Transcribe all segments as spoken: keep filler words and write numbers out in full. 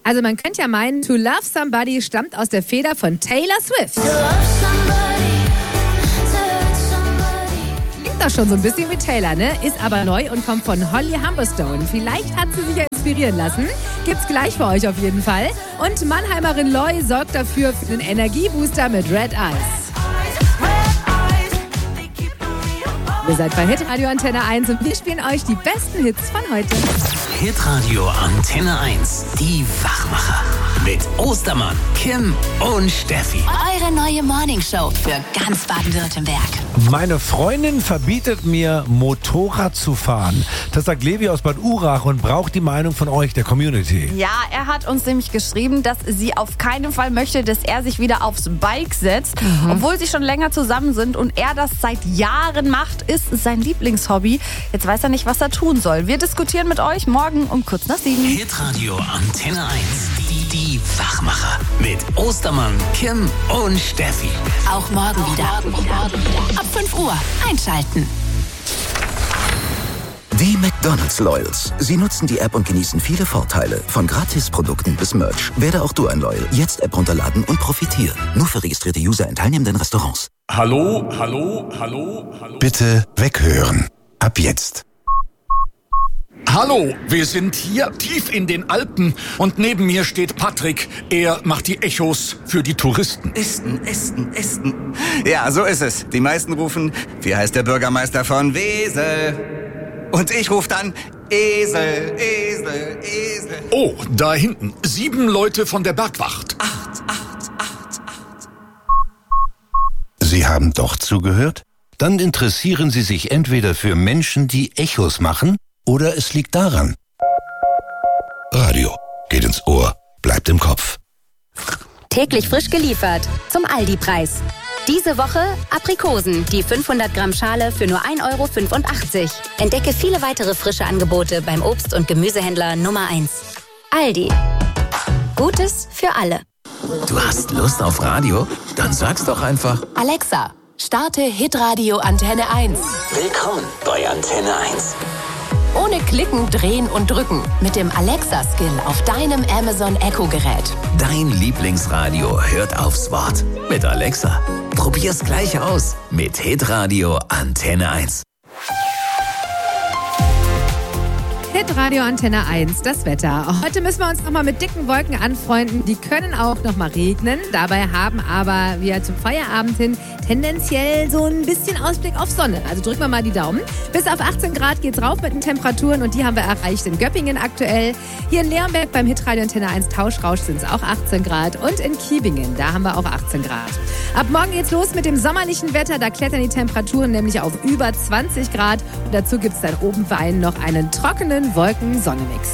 Also man könnte ja meinen, To Love Somebody stammt aus der Feder von Taylor Swift. Klingt doch schon so ein bisschen wie Taylor, ne? Ist aber neu und kommt von Holly Humberstone. Vielleicht hat sie sich ja inspirieren lassen. Gibt's gleich für euch auf jeden Fall. Und Mannheimerin Loy sorgt dafür für den Energiebooster mit Red Eyes. Ihr seid bei Hitradio Antenne eins und wir spielen euch die besten Hits von heute. Hitradio Antenne eins, die Wachmacher. Mit Ostermann, Kim und Steffi. Eure neue Morningshow für ganz Baden-Württemberg. Meine Freundin verbietet mir, Motorrad zu fahren. Das sagt Levi aus Bad Urach und braucht die Meinung von euch, der Community. Ja, er hat uns nämlich geschrieben, dass sie auf keinen Fall möchte, dass er sich wieder aufs Bike setzt. Mhm. Obwohl sie schon länger zusammen sind und er das seit Jahren macht, ist sein Lieblingshobby. Jetzt weiß er nicht, was er tun soll. Wir diskutieren mit euch morgen um kurz nach sieben. Hitradio Antenne eins, die, die Wachmacher. Mit Ostermann, Kim und Steffi. Auch morgen wieder. Auch morgen wieder. Ab fünf Uhr einschalten. Die McDonald's Loyals. Sie nutzen die App und genießen viele Vorteile. Von Gratisprodukten bis Merch. Werde auch du ein Loyal. Jetzt App runterladen und profitieren. Nur für registrierte User in teilnehmenden Restaurants. Hallo, hallo, hallo, hallo. Bitte weghören. Ab jetzt. Hallo, wir sind hier tief in den Alpen und neben mir steht Patrick. Er macht die Echos für die Touristen. Esten, Esten, Esten. Ja, so ist es. Die meisten rufen, wie heißt der Bürgermeister von Wesel? Und ich rufe dann, Esel, Esel, Esel. Oh, da hinten, sieben Leute von der Bergwacht. Acht, acht, acht, acht. Sie haben doch zugehört? Dann interessieren Sie sich entweder für Menschen, die Echos machen, oder es liegt daran. Radio geht ins Ohr, bleibt im Kopf. Täglich frisch geliefert zum Aldi-Preis. Diese Woche Aprikosen, die fünfhundert Gramm Schale für nur ein Euro fünfundachtzig. Entdecke viele weitere frische Angebote beim Obst- und Gemüsehändler Nummer eins. Aldi. Gutes für alle. Du hast Lust auf Radio? Dann sag's doch einfach. Alexa, starte Hitradio Antenne eins. Willkommen bei Antenne eins. Ohne Klicken, Drehen und Drücken. Mit dem Alexa-Skill auf deinem Amazon Echo-Gerät. Dein Lieblingsradio hört aufs Wort. Mit Alexa. Probier's gleich aus. Mit Hitradio Antenne eins. Hitradio Antenne eins, das Wetter. Heute müssen wir uns nochmal mit dicken Wolken anfreunden. Die können auch nochmal regnen. Dabei haben aber wir zum Feierabend hin tendenziell so ein bisschen Ausblick auf Sonne. Also drücken wir mal die Daumen. Bis auf achtzehn Grad geht's rauf mit den Temperaturen und die haben wir erreicht in Göppingen aktuell. Hier in Leonberg beim Hitradio Antenne eins Tauschrausch sind es auch achtzehn Grad und in Kiebingen, da haben wir auch achtzehn Grad. Ab morgen geht's los mit dem sommerlichen Wetter. Da klettern die Temperaturen nämlich auf über zwanzig Grad. Und dazu gibt's dann oben für einen noch einen trockenen Wolken-Sonne-Mix.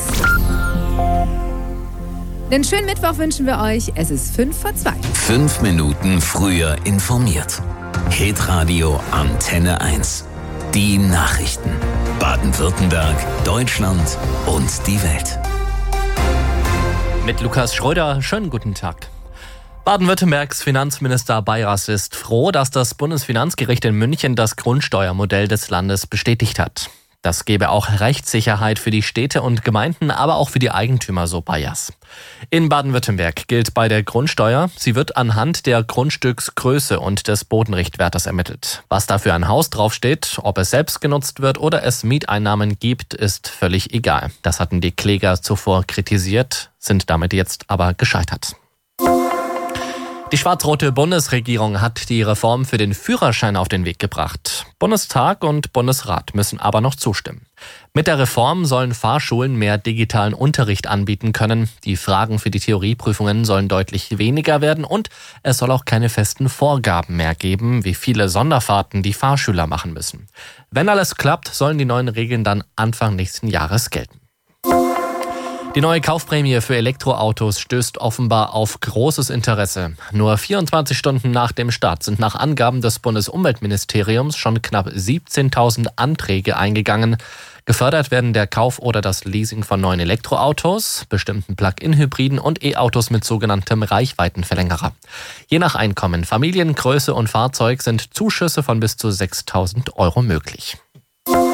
Den schönen Mittwoch wünschen wir euch. Es ist fünf vor zwei. Fünf Minuten früher informiert. Hitradio Antenne eins. Die Nachrichten. Baden-Württemberg, Deutschland und die Welt. Mit Lukas Schröder, schönen guten Tag. Baden-Württembergs Finanzminister Bayras ist froh, dass das Bundesfinanzgericht in München das Grundsteuermodell des Landes bestätigt hat. Das gebe auch Rechtssicherheit für die Städte und Gemeinden, aber auch für die Eigentümer, so Bayers. In Baden-Württemberg gilt bei der Grundsteuer, sie wird anhand der Grundstücksgröße und des Bodenrichtwertes ermittelt. Was da für ein Haus draufsteht, ob es selbst genutzt wird oder es Mieteinnahmen gibt, ist völlig egal. Das hatten die Kläger zuvor kritisiert, sind damit jetzt aber gescheitert. Die schwarz-rote Bundesregierung hat die Reform für den Führerschein auf den Weg gebracht. Bundestag und Bundesrat müssen aber noch zustimmen. Mit der Reform sollen Fahrschulen mehr digitalen Unterricht anbieten können. Die Fragen für die Theorieprüfungen sollen deutlich weniger werden und es soll auch keine festen Vorgaben mehr geben, wie viele Sonderfahrten die Fahrschüler machen müssen. Wenn alles klappt, sollen die neuen Regeln dann Anfang nächsten Jahres gelten. Die neue Kaufprämie für Elektroautos stößt offenbar auf großes Interesse. Nur vierundzwanzig Stunden nach dem Start sind nach Angaben des Bundesumweltministeriums schon knapp siebzehntausend Anträge eingegangen. Gefördert werden der Kauf oder das Leasing von neuen Elektroautos, bestimmten Plug-in-Hybriden und E-Autos mit sogenanntem Reichweitenverlängerer. Je nach Einkommen, Familiengröße und Fahrzeug sind Zuschüsse von bis zu sechstausend Euro möglich.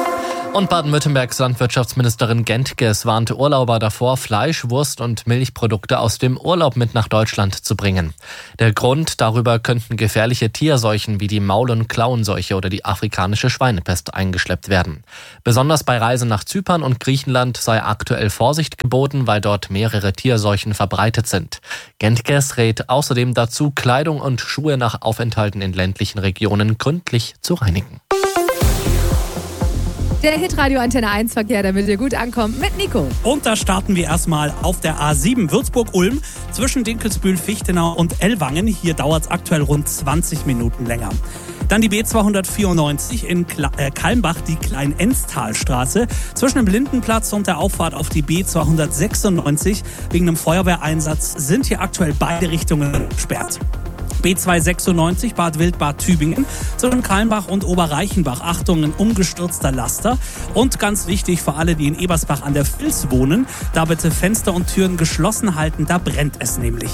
Und Baden-Württembergs Landwirtschaftsministerin Gentges warnte Urlauber davor, Fleisch, Wurst und Milchprodukte aus dem Urlaub mit nach Deutschland zu bringen. Der Grund: darüber könnten gefährliche Tierseuchen wie die Maul- und Klauenseuche oder die afrikanische Schweinepest eingeschleppt werden. Besonders bei Reisen nach Zypern und Griechenland sei aktuell Vorsicht geboten, weil dort mehrere Tierseuchen verbreitet sind. Gentges rät außerdem dazu, Kleidung und Schuhe nach Aufenthalten in ländlichen Regionen gründlich zu reinigen. Der Hitradio Antenne eins Verkehr, damit ihr gut ankommt, mit Nico. Und da starten wir erstmal auf der A sieben Würzburg-Ulm zwischen Dinkelsbühl, Fichtenau und Ellwangen. Hier dauert es aktuell rund zwanzig Minuten länger. Dann die B zweihundertvierundneunzig in Kla- äh, Kalmbach, die Klein-Enstalstraße. Zwischen dem Lindenplatz und der Auffahrt auf die B zweihundertsechsundneunzig wegen einem Feuerwehreinsatz sind hier aktuell beide Richtungen gesperrt. B zweihundertsechsundneunzig Bad Wildbad Tübingen zwischen Kalmbach und Oberreichenbach. Achtung, ein umgestürzter Laster. Und ganz wichtig für alle, die in Ebersbach an der Vils wohnen, da bitte Fenster und Türen geschlossen halten, da brennt es nämlich.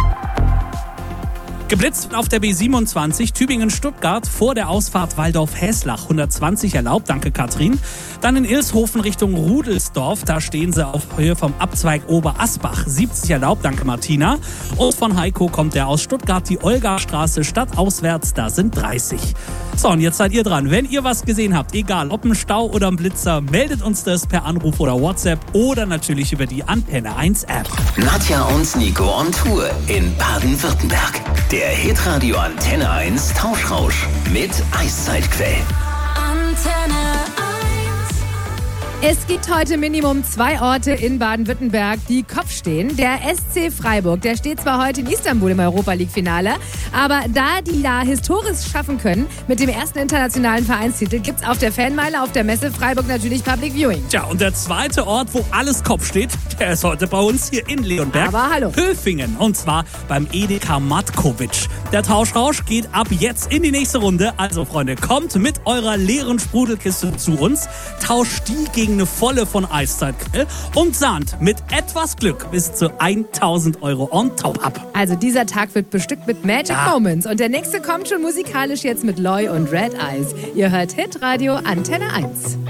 Geblitzt auf der B siebenundzwanzig Tübingen-Stuttgart vor der Ausfahrt Waldorf-Häslach. hundertzwanzig erlaubt, danke Katrin. Dann in Ilshofen Richtung Rudelsdorf, da stehen sie auf Höhe vom Abzweig Oberasbach. siebzig erlaubt, danke Martina. Und von Heiko kommt der aus Stuttgart, die Olgastraße stadtauswärts, da sind dreißig. So, und jetzt seid ihr dran. Wenn ihr was gesehen habt, egal ob ein Stau oder ein Blitzer, meldet uns das per Anruf oder WhatsApp oder natürlich über die Antenne eins App. Nadja und Nico on Tour in Baden-Württemberg. Der Hitradio Antenne eins Tauschrausch mit Eiszeitquell. Antenne Es gibt heute Minimum zwei Orte in Baden-Württemberg, die Kopf stehen. Der S C Freiburg, der steht zwar heute in Istanbul im Europa-League-Finale, aber da die da historisch schaffen können mit dem ersten internationalen Vereinstitel, gibt's auf der Fanmeile auf der Messe Freiburg natürlich Public Viewing. Tja, und der zweite Ort, wo alles Kopf steht, der ist heute bei uns hier in Leonberg. Aber hallo. Höfingen, und zwar beim Edeka Matkovic. Der Tauschrausch geht ab jetzt in die nächste Runde. Also Freunde, kommt mit eurer leeren Sprudelkiste zu uns, tauscht die gegen eine volle von Eiszeitquell und sahnt mit etwas Glück bis zu tausend Euro on top ab. Also dieser Tag wird bestückt mit Magic Ja. Moments. Und der nächste kommt schon musikalisch jetzt mit Loy und Red Eyes. Ihr hört Hitradio Antenne eins.